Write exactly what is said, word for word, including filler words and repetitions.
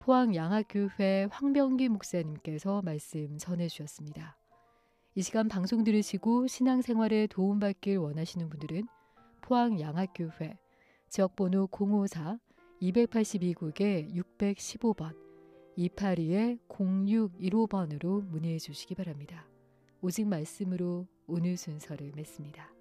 포항 양학교회 황병기 목사님께서 말씀 전해주셨습니다. 이 시간 방송 들으시고 신앙생활에 도움받길 원하시는 분들은 포항 양학교회 지역번호 공오사 이백팔십이 국에 육백십오 번 이팔이 공육일오 번으로 문의해 주시기 바랍니다. 오직 말씀으로 오늘 순서를 맺습니다.